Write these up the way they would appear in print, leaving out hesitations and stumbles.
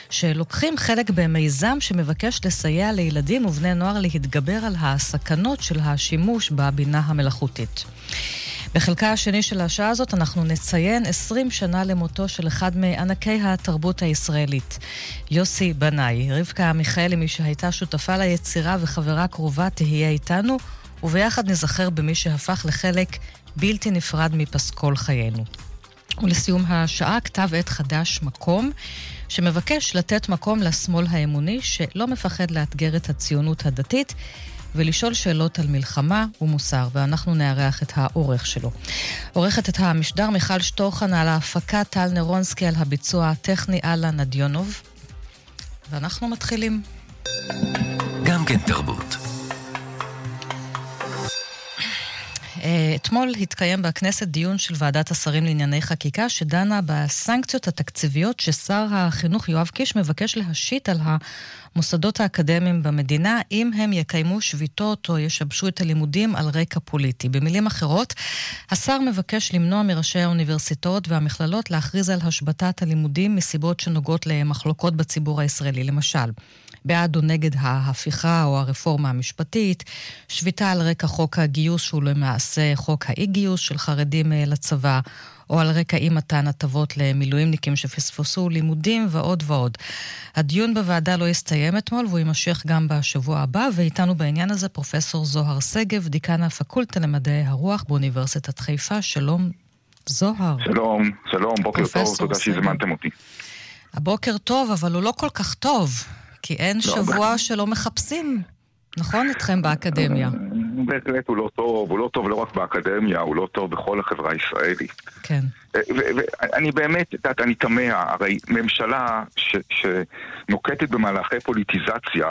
שלוקחים חלק במיזם שמבקש לסייע לילדים ובני נוער להתגבר על הסכנות של השימוש בבינה המלאכותית. בחלקה השני של השעה הזאת אנחנו נציין 20 שנה למותו של אחד מענקי התרבות הישראלית, יוסי בנאי. רבקה מיכאלי, מי שהייתה שותפה ליצירה וחברה קרובה, תהיה איתנו, וביחד נזכר במי שהפך לחלק בלתי נפרד מפסקול חיינו. ולסיום השעה, כתב עת חדש מקום, שמבקש לתת מקום לשמאל האמוני, שלא מפחד לאתגר את הציונות הדתית, ולשאול שאלות על מלחמה ומוסר, ואנחנו נארח את העורך שלו. עורכת את המשדר מיכל שטורחן, על ההפקה טל נרונסקי, על הביצוע הטכני אללה נדיונוב, ואנחנו מתחילים. גם כן תרבות. אתמול התקיים בכנסת דיון של ועדת השרים לענייני חקיקה שדנה בסנקציות התקציביות ששר החינוך יואב קיש מבקש להשית על המוסדות האקדמיים במדינה אם הם יקיימו שביתות או ישבשו את הלימודים על רקע פוליטי. במילים אחרות, השר מבקש למנוע מראשי האוניברסיטאות והמכללות להכריז על השבתת הלימודים מסיבות שנוגעות למחלוקות בציבור הישראלי. למשל, בעד או נגד ההפיכה או הרפורמה המשפטית, שביתה על רקע חוק הגיוס שהוא למעשה חוק האי-גיוס של חרדים לצבא, או על רקע אי מתן הטבות למילואימניקים שפספסו לימודים ועוד ועוד. הדיון בוועדה לא יסתיים אתמול והוא יימשך גם בשבוע הבא, ואיתנו בעניין הזה פרופסור זוהר סגב, דיקן הפקולטה למדעי הרוח באוניברסיטת חיפה. שלום זוהר. שלום, שלום, בוקר טוב, תודה שהזמנתם אותי. הבוקר טוב, אבל הוא לא כל כך טוב. כי אין שבוע שלא מחפשים, נכון, אתכם באקדמיה? בהחלט הוא לא טוב, הוא לא טוב לא רק באקדמיה, הוא לא טוב בכל החברה הישראלית. כן. ואני באמת, אני תמה, הרי ממשלה שנוקטת במהלכי פוליטיזציה,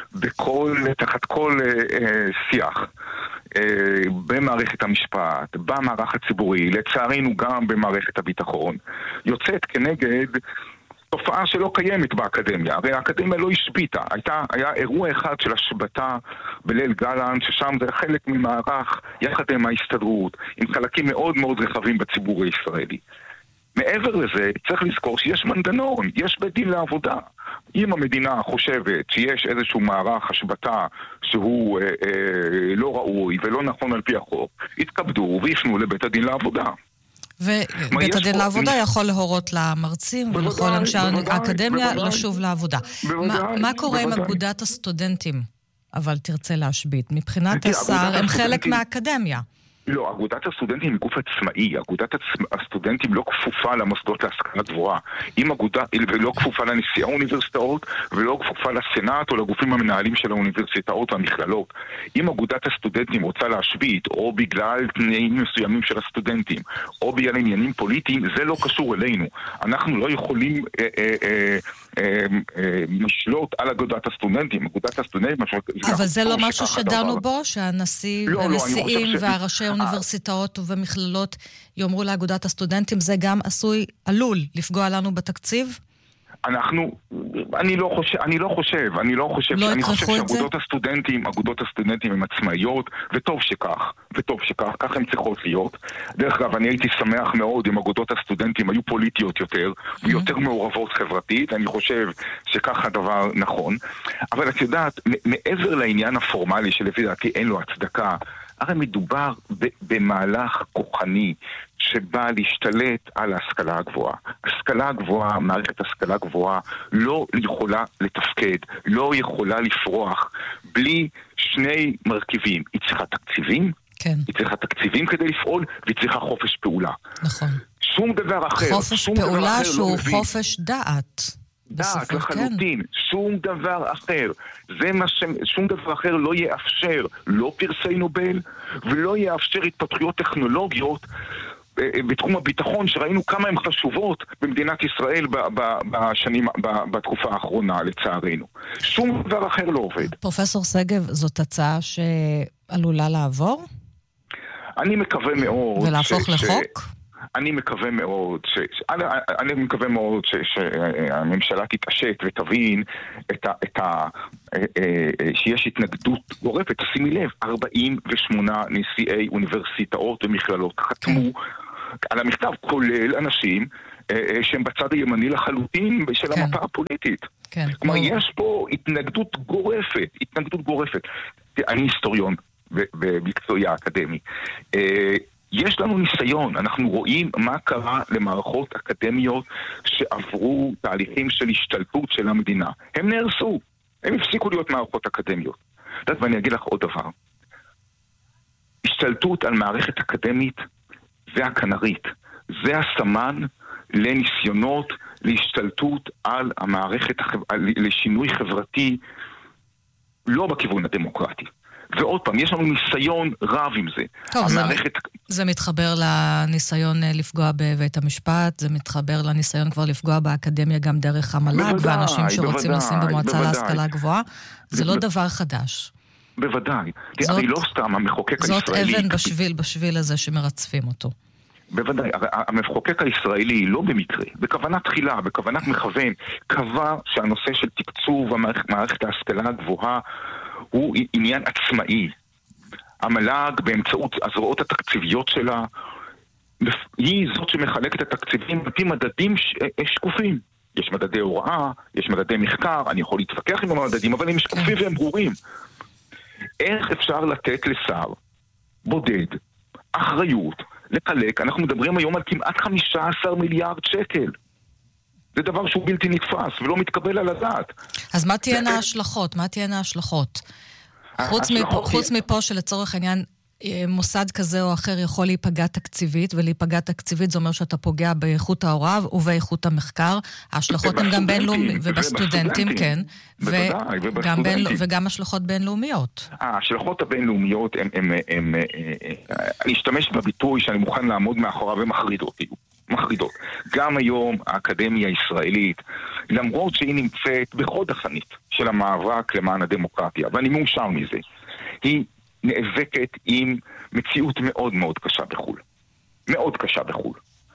תחת כל שיח, במערכת המשפט, במערך הציבורי, לצערנו גם במערכת הביטחון, יוצאת כנגד תופעה שלא קיימת באקדמיה. הרי האקדמיה לא השביתה. היה אירוע אחד של השבתה בליל גלנט, ששם זה חלק ממערך יחד עם ההסתדרות, עם חלקים מאוד מאוד רחבים בציבור הישראלי. מעבר לזה, צריך לזכור שיש מנגנון, יש בית דין לעבודה. אם המדינה חושבת שיש איזשהו מערך השבתה שהוא לא ראוי ולא נכון על פי החוק, יתכבדו ויפנו לבית הדין לעבודה. ובית הדין לעבודה יכול להורות למרצים ולכל אנשי האקדמיה לשוב לעבודה. מה קורה עם אגודת הסטודנטים, אבל תרצה להשבית? מבחינת השר הם חלק מהאקדמיה. לא, אגודת הסטודנטים היא גוף עצמאי. אגודת הסטודנטים לא כפופה למוסדות להשכלה גבוהה. ולא כפופה לנשיאי האוניברסיטאות, ולא כפופה לסנאט או לגופים המנהלים של האוניברסיטאות והמכללות. אם אגודת הסטודנטים רוצה להשבית, או בגלל תנאים מסוימים של הסטודנטים, או בגלל עניינים פוליטיים, זה לא קשור אלינו. אנחנו לא יכולים לשלוט על אגודת הסטודנטים. אגודת הסטודנטים... אבל זה לא משהו שדנו בו, שהנשיא והנשיאים והראשי האוניברסיטאות ובמכללות יאמרו לאגודת הסטודנטים, זה גם עלול לפגוע לנו בתקציב? אני לא חושב שאגודות הסטודנטים הם עצמאיות, וטוב שכך, כך הם צריכות להיות. דרך אגב, אני הייתי שמח מאוד אם אגודות הסטודנטים היו פוליטיות יותר, ויותר מעורבות חברתית, אני חושב שכך הדבר נכון. אבל את יודעת, מעבר לעניין הפורמלי שלפי דעתי אין לו הצדקה, הרי מדובר במהלך כוחני שבא להשתלט על ההשכלה הגבוהה. השכלה הגבוהה, מערכת השכלה גבוהה, לא יכולה לתפקד, לא יכולה לפרוח בלי שני מרכיבים. היא צריכה תקציבים, כן. היא צריכה תקציבים כדי לפעול, והיא צריכה חופש פעולה. נכון. שום דבר אחר. חופש פעולה שהוא חופש דעת. דעת לחלוטין, שום דבר אחר. שום דבר אחר לא יאפשר לא פרסי נובל ולא יאפשר התפתחויות טכנולוגיות בתחום הביטחון, שראינו כמה הן חשובות במדינת ישראל בתקופה האחרונה, לצערנו. שום דבר אחר לא עובד. פרופסור סגב, זאת הצעה שעלולה לעבור? אני מקווה מאוד... ולהפוך לחוק? אני מקווה מאוד שהממשלה תתעשת ותבין שיש התנגדות גורפת. שימי לב, 48 נשיאי אוניברסיטאות ומכללות חתמו על המכתב, כולל אנשים שהם בצד הימני לחלוטין של המפה הפוליטית. כלומר, יש פה התנגדות גורפת. אני היסטוריון במקצועי האקדמי. יש לנו ניסיון, אנחנו רואים מה קרה למערכות אקדמיות שעברו תהליכים של השתלטות של המדינה. הם נהרסו, הם הפסיקו להיות מערכות אקדמיות. ואני אגיד לך עוד דבר. השתלטות על מערכת אקדמית זה הכנרית, זה הסמן לניסיונות להשתלטות על המערכת, לשינוי חברתי לא בכיוון הדמוקרטי. ועוד פעם, יש לנו ניסיון רב עם זה. טוב, זה מתחבר לניסיון לפגוע בבית המשפט, זה מתחבר לניסיון כבר לפגוע באקדמיה גם דרך המל"ג, ואנשים שרוצים לשים במועצה להשכלה גבוהה. זה לא דבר חדש. בוודאי. הרי לא סתם המחוקק הישראלי... זאת אבן בשביל הזה שמרצפים אותו. בוודאי, המחוקק הישראלי לא במקרה, בכוונת תחילה, בכוונת מכוון, קבע שהנושא של תקצוב מערכת ההשכלה הגבוהה הוא עניין עצמאי. המל"ג באמצעות הזרועות התקציביות שלה, היא זאת שמחלקת את התקציבים לפי מדדים שקופים. יש מדדי הוראה, יש מדדי מחקר, אני יכול להתווכח עם המדדים, אבל הם שקופים והם ברורים. איך אפשר לתת לשר בודד אחריות לחלק? אנחנו מדברים היום על כמעט 15 מיליארד שקל. זה דבר שהוא בלתי נתפס ולא מתקבל על הדעת. אז מה תהיינה ההשלכות? חוץ מפה שלצורך העניין מוסד כזה או אחר יכול להיפגע תקציבית, ולהיפגע תקציבית זה אומר שאתה פוגע באיכות ההוראה ובאיכות המחקר. ההשלכות הן גם בינלאומיות, ובסטודנטים, כן. וגם השלכות בינלאומיות. ההשלכות הבינלאומיות אני אשתמש בביטוי שאני מוכן לעמוד מאחוריו ומחרידות. גם היום האקדמיה הישראלית, למרות שהיא נמצאת בחוד החנית של המאבק למען הדמוקרטיה, ואני מאושר מזה, היא נאבקת עם מציאות מאוד מאוד קשה בחול. מאוד קשה בחול.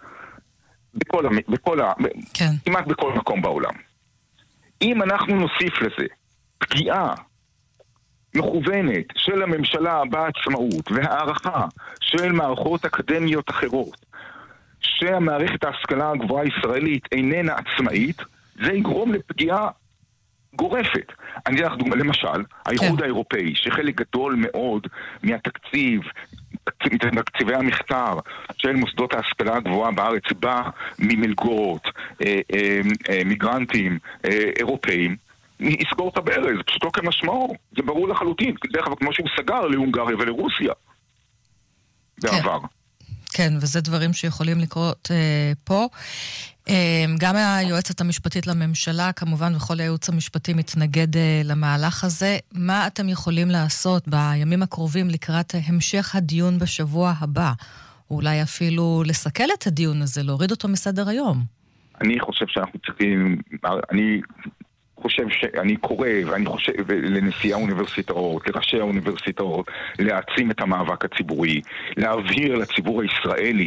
כמעט בכל מקום בעולם. אם אנחנו נוסיף לזה פגיעה מכוונת של הממשלה בעצמאות והערכה של מערכות אקדמיות אחרות, שהמערכת ההשכלה הגבוהה הישראלית איננה עצמאית, זה יגרום לפגיעה גורפת. אני אתן לך דוגמה, למשל, האיחוד האירופאי, שחלק גדול מאוד מהתקציב, תקציבי המחקר של מוסדות ההשכלה הגבוהה בארץ, בא ממלגות, מיגרנטים, אירופאים, יסגור את הברז, פשוטו כמשמעו, זה ברור לחלוטין, דרך אגב כמו שהוא סגר להונגריה ולרוסיה בעבר. כן, וזה דברים שיכולים לקרות פה. גם היועצת המשפטית לממשלה, כמובן, וכל הייעוץ המשפטי מתנגד למהלך הזה. מה אתם יכולים לעשות בימים הקרובים לקראת המשך הדיון בשבוע הבא? אולי אפילו לסכל את הדיון הזה, להוריד אותו מסדר היום. אני חושב שאנחנו צריכים... אני קורא ואני חושב לנשיאי האוניברסיטאות, לראשי האוניברסיטאות, להעצים את המאבק הציבורי, להבהיר לציבור הישראלי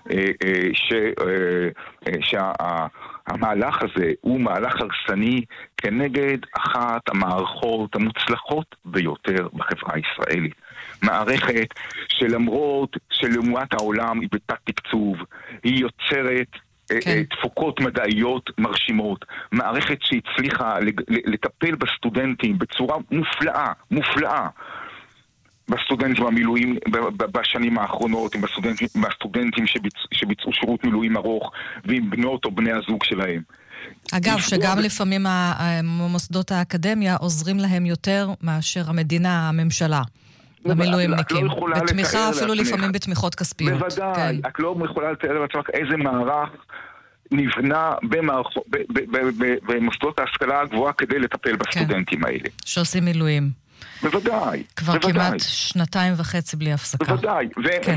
שהמהלך הזה הוא מהלך הרסני כנגד אחת המערכות המוצלחות ביותר בחברה הישראלית. מערכת שלמרות שלעומת העולם היא בתת תקצוב, היא יוצרת תפוקות מדעיות מרשימות, מערכת שהצליחה לטפל בסטודנטים בצורה מופלאה, בסטודנטים המילואים בשנים האחרונות, עם הסטודנטים שביצעו שירות מילואים ארוך, ועם בנות או בני הזוג שלהם. אגב, שגם לפעמים מוסדות האקדמיה עוזרים להם יותר מאשר המדינה, הממשלה. למילואימניקים. בתמיכה, אפילו לפעמים בתמיכות כספיות. בוודאי, את לא יכולה לתאר לעצמך איזה מערך נבנה במוסדות ההשכלה הגבוהה כדי לטפל בסטודנטים האלה. שעושים מילואים. בוודאי. כבר כמעט 2.5 בלי הפסקה. בוודאי.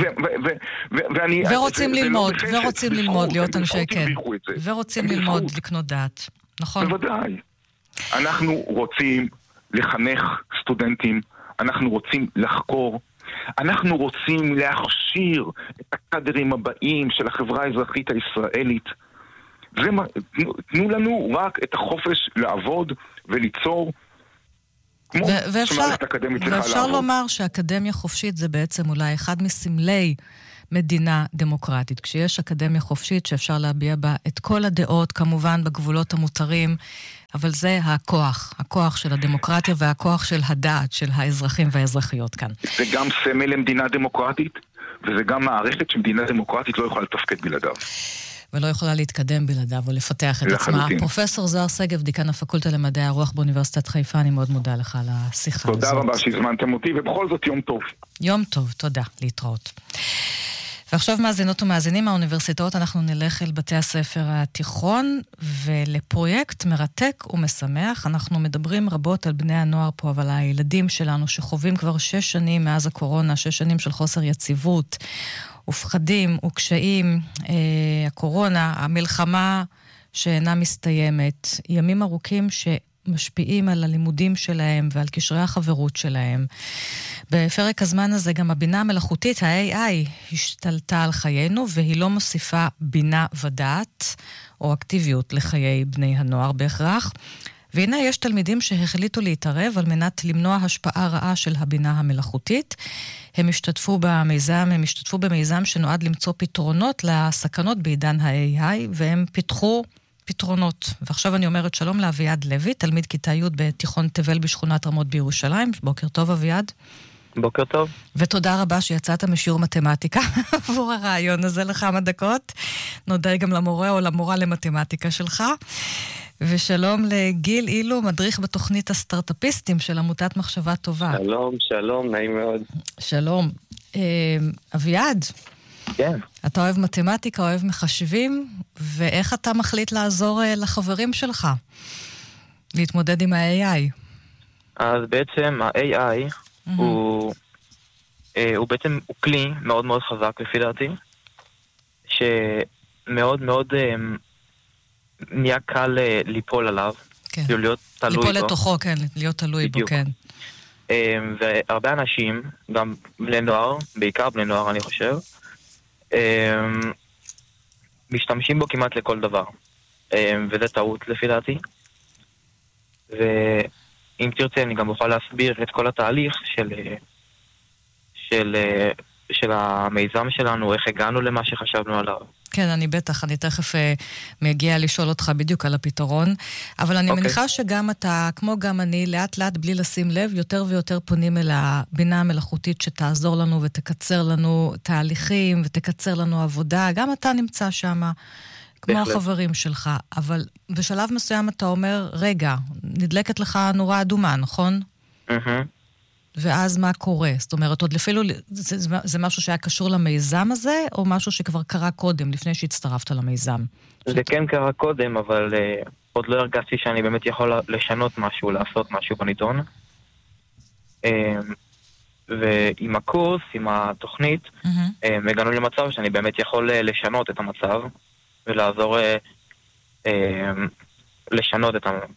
ורוצים ללמוד, להיות אנשי כן. ורוצים ללמוד, לקנות דעת. נכון? בוודאי. אנחנו רוצים לחנך סטודנטים, אנחנו רוצים לחקור, אנחנו רוצים להכשיר את הקאדרים הבאים של החברה האזרחית הישראלית. תנו לנו רק את החופש לעבוד וליצור כמו שמערכת אקדמית צריכה לעבוד. ואפשר לומר שהאקדמיה חופשית זה בעצם אולי אחד מסמלי מדינה דמוקרטית, כשיש אקדמיה חופשית שאפשר להביע בה את כל הדעות, כמובן בגבולות המותרים, אבל זה הכוח של הדמוקרטיה והכוח של הדעת של האזרחים והאזרחיות כאן. זה גם סמל למדינה דמוקרטית, וזה גם מערכת שמדינה דמוקרטית לא יכולה לתפקד בלעדיו. ולא יכולה להתקדם בלעדיו או לפתח את עצמה. פרופסור זוהר שגב, דיקן הפקולטה למדעי הרוח באוניברסיטת חיפה, אני מאוד מודה לך על השיחה הזאת. תודה רבה שהזמנתם אותי, ובכל זאת יום טוב. יום טוב, תודה, להתראות. ועכשיו מאזינות ומאזינים מהאוניברסיטאות, אנחנו נלך אל בתי הספר התיכון, ולפרויקט מרתק ומשמח. אנחנו מדברים רבות על בני הנוער פה, אבל הילדים שלנו שחווים כבר 6 שנים מאז הקורונה, 6 שנים של חוסר יציבות, ופחדים וקשיים, הקורונה, המלחמה שאינה מסתיימת, ימים ארוכים שמשפיעים על הלימודים שלהם ועל קשרי החברות שלהם. בפרק הזמן הזה גם הבינה המלאכותית, ה-AI, השתלטה על חיינו, והיא לא מוסיפה בינה ודעת או אקטיביות לחיי בני הנוער בהכרח. והנה יש תלמידים שהחליטו להתערב על מנת למנוע השפעה רעה של הבינה המלאכותית. הם השתתפו במיזם שנועד למצוא פתרונות לסכנות בעידן ה-AI, והם פיתחו פתרונות. ועכשיו אני אומרת שלום לאביעד לוי, תלמיד כיתה י' בתיכון תבל בשכונת רמות בירושלים. בוקר טוב אביעד. בוקר טוב. ותודה רבה שיצאת משיעור מתמטיקה עבור הרעיון הזה לכמה דקות. נודה גם למורה או למורה למתמטיקה שלך. ושלום לגיל אילו, מדריך בתוכנית הסטארט-אפיסטים של עמותת מחשבה טובה. שלום, נעים מאוד. שלום. אביעד. כן. אתה אוהב מתמטיקה, אוהב מחשבים, ואיך אתה מחליט לעזור לחברים שלך להתמודד עם ה-AI? אז בעצם ה-AI הוא בעצם כלי מאוד מאוד חזק לפי דעתי, שמאוד מאוד נהיה קל ליפול עליו, כן. להיות תלוי בו. ליפול לתוכו, כן, להיות תלוי בו, כן. והרבה אנשים, גם בני נוער, בעיקר בני נוער אני חושב, משתמשים בו כמעט לכל דבר. וזה טעות לפי דעתי. ואם תרצה אני גם אוכל להסביר את כל התהליך של המיזם שלנו, איך הגענו למה שחשבנו עליו. כן, אני תכף מגיע לשאול אותך בדיוק על הפתרון, אבל אני מניחה שגם אתה, כמו גם אני, לאט לאט בלי לשים לב, יותר ויותר פונים אל הבינה המלאכותית שתעזור לנו ותקצר לנו תהליכים ותקצר לנו עבודה, גם אתה נמצא שם, כמו החברים שלך, אבל בשלב מסוים אתה אומר, רגע, נדלקת לך נורה אדומה, נכון? ואז מה קורה? זאת אומרת, עוד אפילו, זה משהו שהיה קשור למיזם הזה, או משהו שכבר קרה קודם, לפני שהצטרפת למיזם? זה כן קרה קודם, אבל עוד לא הרגשתי שאני באמת יכול לשנות משהו, לעשות משהו בנידון. ועם הקורס, עם התוכנית, הגענו למצב שאני באמת יכול לשנות את המצב, ולעזור לשנות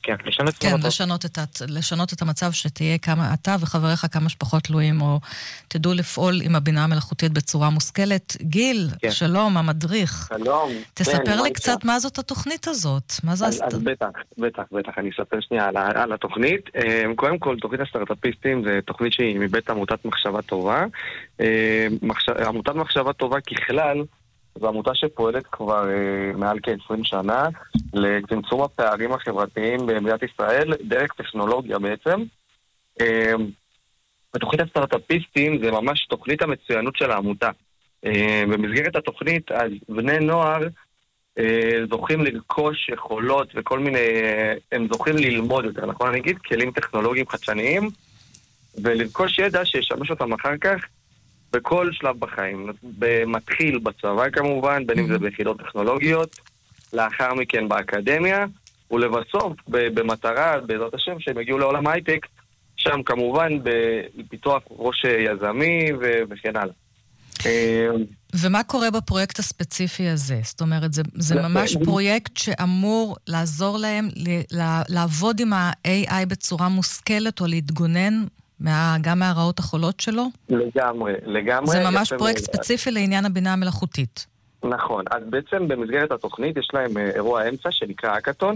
את המצב שתהיה כמה אתה וחבריך כמה שפחות תלויים, או תדעו לפעול עם הבינה המלאכותית בצורה מושכלת. גיל, שלום, המדריך. שלום. תספר לי קצת מה זאת התוכנית הזאת. אז בטח, אני אספר שנייה על התוכנית. קודם כל, תוכנית הסטארט-אפיסטים זה תוכנית שהיא מבית עמותת מחשבה טובה. עמותת מחשבה טובה ככלל, זו עמותה שפועלת כבר מעל כ-20 שנה לצמצום הפערים החברתיים במדינת ישראל, דרך טכנולוגיה בעצם. בתוכנית הסטארט-אפיסטים זה ממש תוכנית המצוינות של העמותה. במסגרת התוכנית, אז בני נוער זוכים לרכוש יכולות וכל מיני, הם זוכים ללמוד יותר, נכון? אני אגיד, כלים טכנולוגיים חדשניים, ולרכוש ידע שישמש אותם אחר כך בכל שלב בחיים. מתחיל בצבא כמובן, בין אם זה ביחידות טכנולוגיות, לאחר מכן באקדמיה, ולבסוף במטרה, בעזרת השם, שהם הגיעו לעולם הייטק, שם כמובן בפיתוח ראש יזמי וכן הלאה. ומה קורה בפרויקט הספציפי הזה? זאת אומרת, זה ממש פרויקט שאמור לעזור להם לעבוד עם ה-AI בצורה מושכלת או להתגונן גם מהרעות החולות שלו? לגמרי. זה ממש פרויקט ספציפי לעניין הבינה המלאכותית. נכון. אז בעצם במסגרת התוכנית יש להם אירוע אמצע שנקרא האקתון.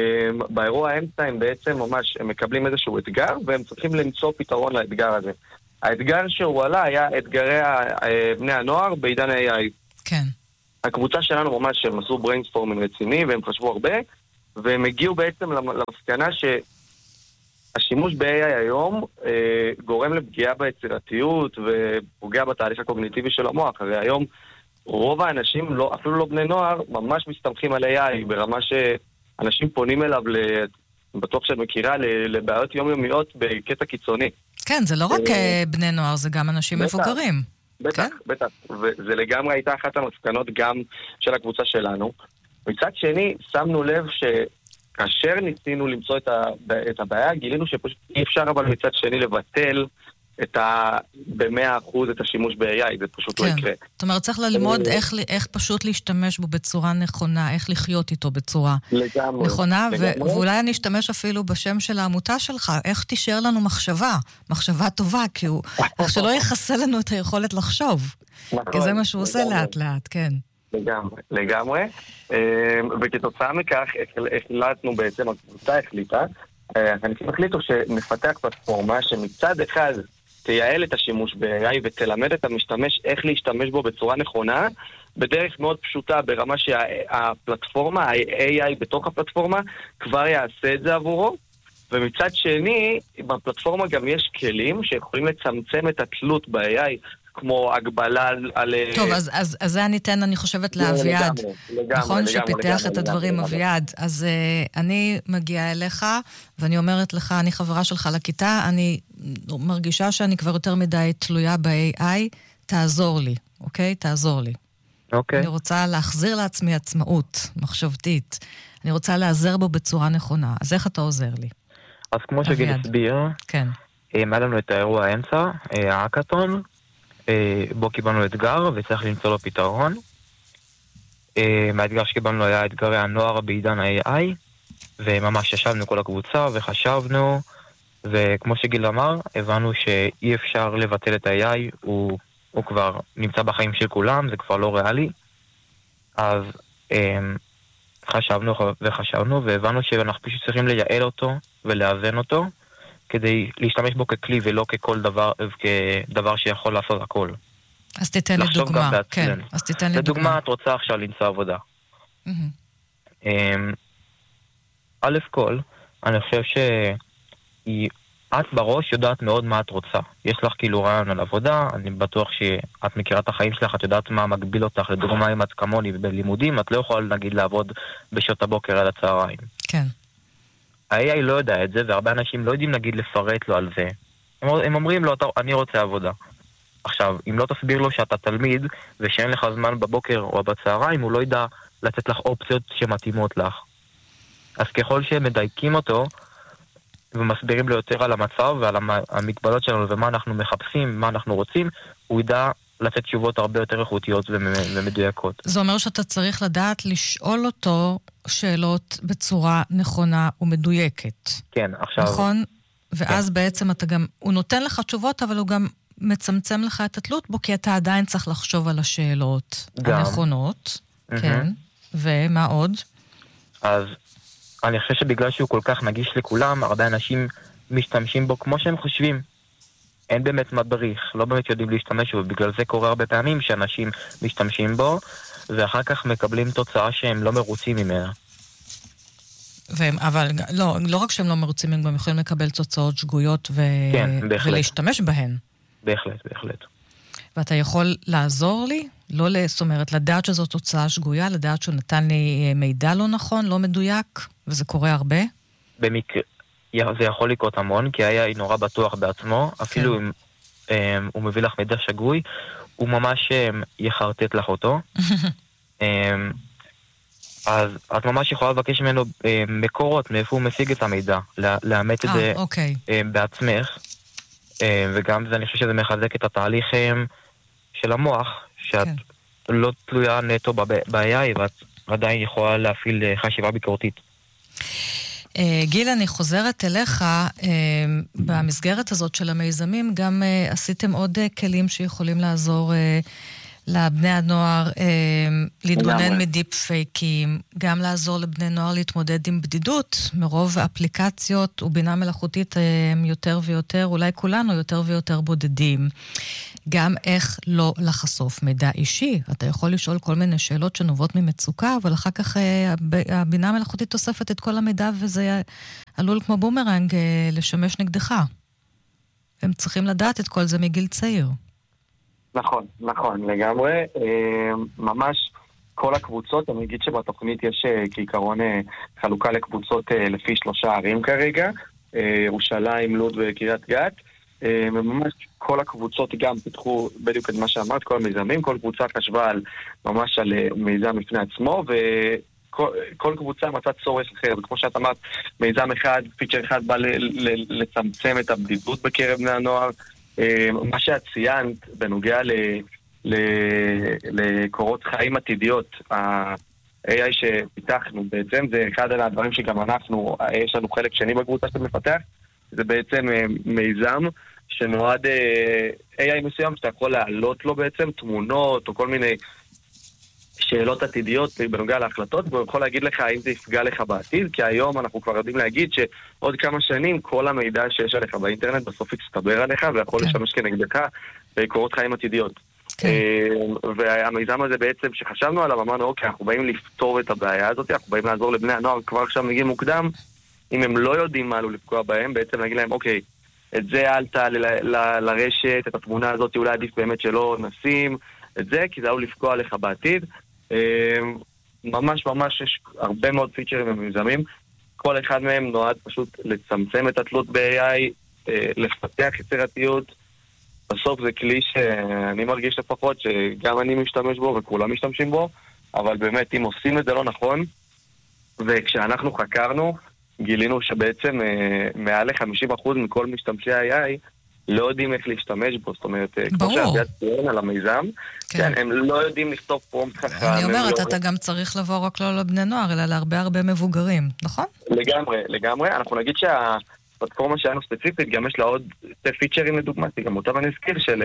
באירוע האמצע הם בעצם ממש הם מקבלים איזשהו אתגר, והם צריכים למצוא פתרון לאתגר הזה. האתגר שהוא עלה היה אתגרי בני הנוער בעידן ה-AI. כן. הקבוצה שלנו ממש, הם עשו בריינסטורמינג רציני, והם חשבו הרבה, והם הגיעו בעצם למסקנה שהשימוש ב-AI היום גורם לפגיעה ביצירתיות, ופוגע בתהליך הקוגניטיבי של המוח. הרי היום רוב האנשים, אפילו לא בני נוער, ממש מסתמכים על AI, ברמה שאנשים פונים אליו, בטוח שאת מכירה, לבעיות יומיומיות בקטע קיצוני. כן, זה לא רק בני נוער, זה גם אנשים מבוגרים. בטח, בטח. וזה לגמרי הייתה אחת המסקנות גם של הקבוצה שלנו. מצד שני, שמנו לב שכאשר ניסינו למצוא את הבעיה, גילינו שפשוט אי אפשר אבל מצד שני לבטל ב-100% את השימוש ב-AI, זה פשוט לא יקרה. זאת אומרת, צריך ללמוד איך פשוט להשתמש בו בצורה נכונה, איך לחיות איתו בצורה נכונה, ואולי אני אשתמש אפילו בשם של העמותה שלך, איך תישאר לנו מחשבה טובה, כי הוא, איך שלא יחסה לנו את היכולת לחשוב, כי זה מה שהוא עושה לאט לאט, כן. לגמרי, וכתוצאה מכך החלטנו בעצם, הקבוצה החליטה, האנשים החליטו שנפתח פלטפורמה שמצד אחד תייעל את השימוש ב-AI ותלמד את המשתמש איך להשתמש בו בצורה נכונה, בדרך מאוד פשוטה, ברמה שהפלטפורמה, ה-AI בתוך הפלטפורמה, כבר יעשה את זה עבורו. ומצד שני, בפלטפורמה גם יש כלים שיכולים לצמצם את התלות ב-AI, כמו הגבלה על... טוב, אז זה ניתן, אני חושבת, לאביעד. נכון שפיתח את הדברים, אביעד. אז אני מגיעה אליך, ואני אומרת לך, אני חברה שלך לכיתה, אני מרגישה שאני כבר יותר מדי תלויה ב-AI, תעזור לי, אוקיי? תעזור לי. אוקיי. אני רוצה להחזיר לעצמי עצמאות מחשבתית. אני רוצה לעזר בו בצורה נכונה. אז איך אתה עוזר לי? אז כמו שגיל הסביר, כן. היה לנו את האירוע האמצע, האקתון, בו קיבלנו אתגר וצריך למצוא לו פתרון. מהאתגר שקיבלנו היה אתגרי הנוער בעידן ה-AI, וממש ישבנו כל הקבוצה וחשבנו, וכמו שגיל אמר, הבנו שאי אפשר לבטל את ה-AI, הוא כבר נמצא בחיים של כולם, זה כבר לא ריאלי. אז חשבנו והבנו שאנחנו פשוט צריכים לייעל אותו ולאזן אותו, כדי להשתמש בו ככלי ולא כדבר שיכול לעשות הכל. אז תיתן לי דוגמה. כן, אז תיתן לי דוגמה. לדוגמה, את רוצה עכשיו למצוא עבודה. א' כל, אני חושב שאת בראש יודעת מאוד מה את רוצה. יש לך כאילו רעיון על עבודה, אני בטוח שאת מכירה את החיים שלך, את יודעת מה מגביל אותך. לדוגמה, אם את כמוני בלימודים, את לא יכולה נגיד לעבוד בשעות הבוקר עד הצהריים. כן. ה-AI לא יודע את זה, והרבה אנשים לא יודעים נגיד לפרט לו על זה. הם אומרים לו, אני רוצה עבודה. עכשיו, אם לא תסביר לו שאתה תלמיד, ושאין לך זמן בבוקר או בצהריים, הוא לא ידע לתת לך אופציות שמתאימות לך. אז ככל שהם מדייקים אותו, ומסבירים לו יותר על המצב ועל המגבלות שלנו, ומה אנחנו מחפשים, מה אנחנו רוצים, הוא ידע לתת תשובות הרבה יותר איכותיות ומדויקות. זה אומר שאתה צריך לדעת לשאול אותו שאלות בצורה נכונה ומדויקת. כן, עכשיו... נכון? ואז כן. בעצם אתה גם... הוא נותן לך תשובות, אבל הוא גם מצמצם לך את התלות בו, כי אתה עדיין צריך לחשוב על השאלות הנכונות. כן. ומה עוד? אז אני חושב שבגלל שהוא כל כך נגיש לכולם, הרבה אנשים משתמשים בו כמו שהם חושבים. אין באמת מדריך, לא באמת יודעים להשתמש בו, בגלל זה קורה הרבה פעמים שאנשים משתמשים בו, ואחר כך מקבלים תוצאה שהם לא מרוצים ממנה. אבל לא רק שהם לא מרוצים, הם גם יכולים לקבל תוצאות שגויות כן, ולהשתמש בהן. בהחלט. ואתה יכול לעזור לי? זאת אומרת, לדעת שזו תוצאה שגויה, לדעת שהוא נתן לי מידע לא נכון, לא מדויק, וזה קורה הרבה? במקרה, זה יכול לקרות המון, כי היה נורא בטוח בעצמו, אפילו אם הוא מביא לך מידע שגוי, הוא ממש יחרטט לך אותו. אז את ממש יכולה לבקש ממנו מקורות, מאיפה הוא משיג את המידע, לאמת את זה בעצמך, וגם זה, אני חושב שזה מחזק את התהליך של המוח, שאת לא תלויה נטו ב-AI, ואת עדיין יכולה להפעיל חשיבה ביקורתית. גיל, אני חוזרת אליך, במסגרת הזאת של המיזמים, גם עשיתם עוד כלים שיכולים לעזור לבני הנוער להתגונן מדיפ פייקים, גם לעזור לבני נוער להתמודד עם בדידות, מרוב אפליקציות ובינה מלאכותית הם יותר ויותר, אולי כולנו יותר ויותר בודדים. גם איך לא לחשוף מידע אישי. אתה יכול לשאול כל מיני שאלות שנובעות ממצוקה, אבל אחר כך הבינה המלאכותית תוספת את כל המידע, וזה עלול כמו בומרנג לשמש נגדך. הם צריכים לדעת את כל זה מגיל צעיר. נכון, לגמרי. ממש כל הקבוצות, אני אגיד שבתוכנית יש כעיקרון חלוקה לקבוצות לפי 3 ערים כרגע, ירושלים, לוד וקריית גת, וממש כל הקבוצות גם פיתחו בדיוק את מה שאמרת, כל המיזמים, כל קבוצה חשבה ממש על מיזם בפני עצמו, כל קבוצה מצאה צורך אחר, וכמו שאת אמרת, מיזם אחד, פיצ'ר אחד בא לצמצם את הבדידות בקרב בני הנוער, מה שאת ציינת בנוגע לקורות חיים עתידיות, ה-AI שפיתחנו בעצם, זה אחד הדברים שגם אנחנו, יש לנו חלק שני בקבוצה שמפתח, זה בעצם מיזם שנועד AI מסוים שאתה יכול להעלות לו בעצם תמונות או כל מיני שאלות עתידיות בנוגע להחלטות, והוא יכול להגיד לך האם זה יפגע לך בעתיד, כי היום אנחנו כבר יודעים להגיד שעוד כמה שנים כל המידע שיש עליך באינטרנט בסוף יצטבר עליך ויכול לשמש כנגדך בקורות חיים עתידיות. והמיזם הזה בעצם שחשבנו עליו, אמרנו אוקיי, אנחנו באים לפתור את הבעיה הזאת, אנחנו באים לעזור לבני הנוער כבר עכשיו מגיל מוקדם, אם הם לא יודעים מה עלול לפגוע בהם, בעצם להגיד להם אוקיי, את זה אל תעלה לרשת, את התמונה הזאת אולי עדיף באמת שלא נשים את זה, כי זה עלול לפגוע לך בעתיד. ממש יש הרבה מאוד פיצ'רים ומיזמים, כל אחד מהם נועד פשוט לצמצם את התלות ב-AI, לפתח יצירתיות. בסוף זה כלי שאני מרגיש לפחות שגם אני משתמש בו וכולם משתמשים בו, אבל באמת אם עושים את זה לא נכון, וכשאנחנו חקרנו גילינו שבעצם מעל ל-50% מכל משתמשי ה-AI לא יודעים איך להשתמש בו, זאת אומרת, כמו שהביאת ציין על המיזם, כן, הם לא יודעים לכתוב פרומפט חכם. אני אומרת, אתה גם צריך לבוא רק לא לבני נוער, אלא להרבה מבוגרים, נכון? לגמרי. אנחנו נגיד שהפלטפורמה שלנו ספציפית, גם יש לה עוד 2 פיצ'רים לדוגמה, גם אותם אני אזכיר, של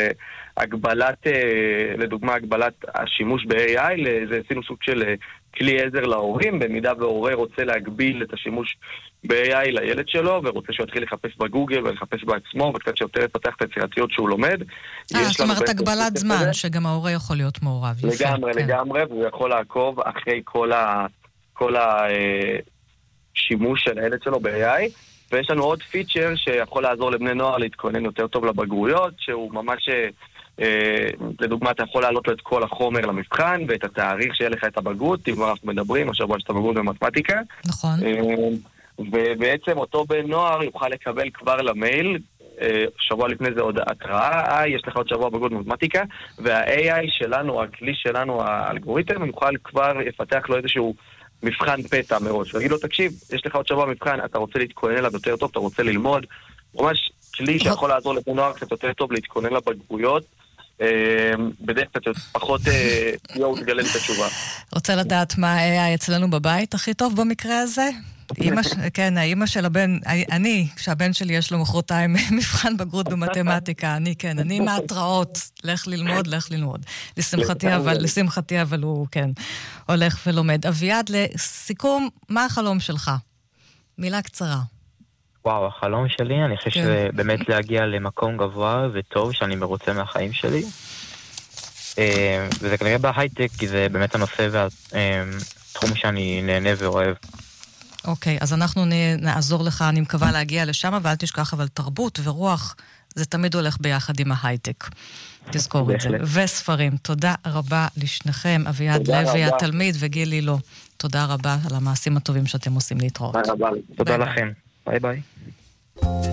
לדוגמה, הגבלת השימוש ב-AI, זה עשינו סוג של כלי עזר להורים, במידה וההורה רוצה להגביל את השימוש ב-AI לילד שלו, ורוצה שהוא יתחיל לחפש בגוגל ולחפש בעצמו, וקצת שיותר לפתח את היצירתיות שהוא לומד. זאת אומרת, הגבלת זמן, שגם ההורה יכול להיות מעורב. לגמרי, והוא יכול לעקוב אחרי כל השימוש של הילד שלו ב-AI, ויש לנו עוד פיצ'ר שיכול לעזור לבני נוער להתכונן יותר טוב לבגרויות, שהוא ממש, לדוגמה, אתה יכול להעלות לו את כל החומר למבחן, ואת התאריך שיהיה לך את הבגרות, אם אנחנו מדברים, השבוע יש את הבגרות במתמטיקה. נכון. ובעצם אותו בן נוער יוכל לקבל כבר למייל, שבוע לפני זה עוד התראה, יש לך עוד שבוע בגרות במתמטיקה, וה-AI שלנו, הכלי שלנו, האלגוריתם, יוכל כבר לפתח לו איזשהו מבחן פתע מראש. ויגיד לו, תקשיב, יש לך עוד שבוע מבחן, אתה רוצה להתכונן אליו יותר טוב, אתה רוצה ללמוד, ממש כלי שיכול לעזור לבני נוער קצת יותר טוב להתכונן לבגרויות, בדרך כלל פחות יואו תגלה את התשובה. רוצה לדעת מה היה אצלנו בבית הכי טוב במקרה הזה? כן, האמא של הבן, כשהבן שלי יש לו מחרתיים מבחן בגרות במתמטיקה, אני מההתראות, לך ללמוד. לשמחתי, אבל הוא, כן, הולך ולומד. אביעד, לסיכום, מה החלום שלך? מילה קצרה. וואו, החלום שלי, אני חושב שזה באמת להגיע למקום גבוה וטוב, שאני מרוצה מהחיים שלי. וזה כנראה בהייטק, כי זה באמת הנושא והתחום שאני נהנה ואוהב. אוקיי, אז אנחנו נעזור לך, אני מקווה להגיע לשם, ואל תשכח, אבל תרבות ורוח, זה תמיד הולך ביחד עם ההייטק. תזכור את זה. וספרים. תודה רבה לשניכם, אביעד לוי, התלמיד, וגיל לילו. תודה רבה על המעשים הטובים שאתם עושים להתראות. תודה לכם. ביי ביי.